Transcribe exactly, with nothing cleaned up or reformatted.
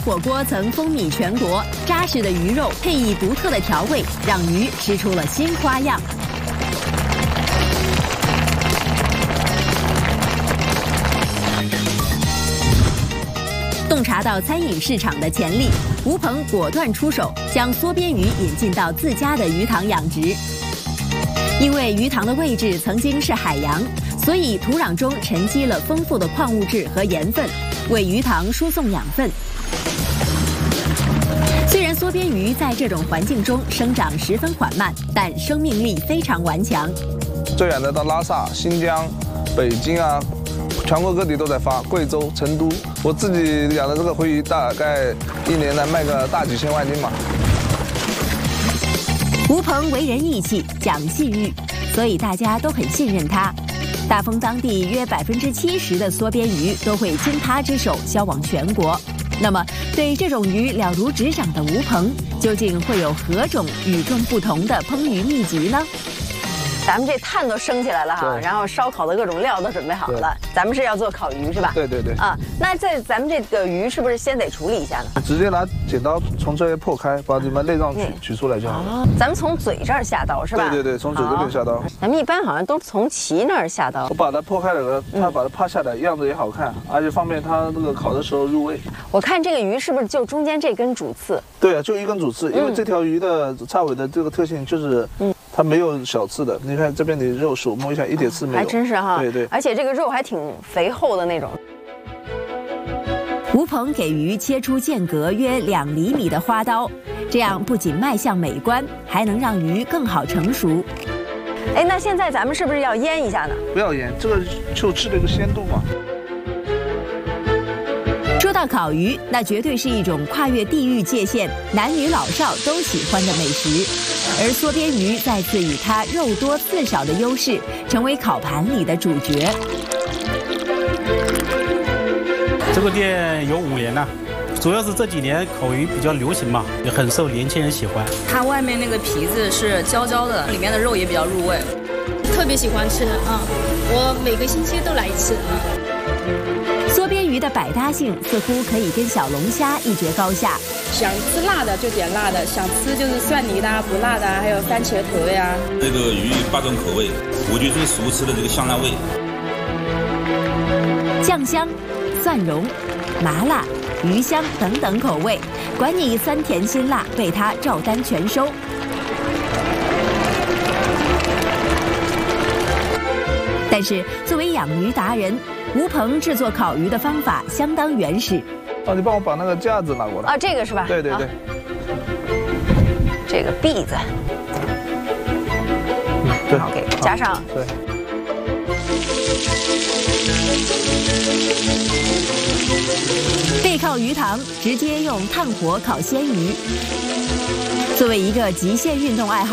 火锅曾风靡全国，扎实的鱼肉配以独特的调味，让鱼吃出了新花样。洞察到餐饮市场的潜力，吴鹏果断出手，将缩边鱼引进到自家的鱼塘养殖。因为鱼塘的位置曾经是海洋，所以土壤中沉积了丰富的矿物质和盐分，为鱼塘输送养分。虽然缩边鱼在这种环境中生长十分缓慢，但生命力非常顽强。 最远的到拉萨、新疆、北京啊，全国各地都在发，贵州、成都。我自己养的这个回鱼，大概一年能卖个大几千万斤吧。 吴鹏为人义气，讲信誉，所以大家都很信任他。大丰当地约百分之七十的缩边鱼都会经他之手销往全国。那么，对这种鱼了如指掌的吴鹏，究竟会有何种与众不同的烹鱼秘籍呢？ 咱们这炭都升起来了哈，然后烧烤的各种料都准备好了。咱们是要做烤鱼是吧？ 对对对。 啊，那这咱们这个鱼是不是先得处理一下呢？ 直接拿剪刀从这边破开，把里面内脏取、嗯、取出来就好了。 哦，咱们从嘴这儿下刀是吧？ 对对对，从嘴这边下刀。 咱们一般好像都从鳍那儿下刀。 我把它破开了，它把它趴下来，样子也好看，而且方便它那个烤的时候入味。 我看这个鱼是不是就中间这根主刺？ 对啊，就一根主刺，因为这条鱼的叉尾的这个特性就是，嗯。它没有小刺的，你看这边的肉手摸一下，一点刺没有， 还真是哈。 对对， 而且这个肉还挺肥厚的那种。 吴鹏给鱼切出间隔约两厘米的花刀，这样不仅卖相美观，还能让鱼更好成熟。 哎，那现在咱们是不是要腌一下呢？ 不要腌，这个就吃这个鲜度嘛。 说到烤鱼，那绝对是一种跨越地域界限、男女老少都喜欢的美食。而缩边鱼再次以它肉多刺少的优势，成为烤盘里的主角。 这个店有五年了，主要是这几年烤鱼比较流行嘛，也很受年轻人喜欢。 它外面那个皮子是焦焦的，里面的肉也比较入味， 特别喜欢吃啊！我每个星期都来一次啊。 缩边鱼的百搭性似乎可以跟小龙虾一决高下。 想吃辣的就点辣的，想吃就是蒜泥的、不辣的，还有番茄口味啊。 这个鱼八种口味，我觉得最熟吃的这个香辣味。 酱香、蒜蓉、麻辣、鱼香等等口味，管你酸甜辛辣，被它照单全收。但是作为养鱼达人，吴鹏制作烤鱼的方法相当原始。 哦，你帮我把那个架子拿过来。 啊，这个是吧？ 对对对。 这个篦子。 嗯，对。 好，给加上。 对。 背靠鱼塘，直接用炭火烤鲜鱼。作为一个极限运动爱好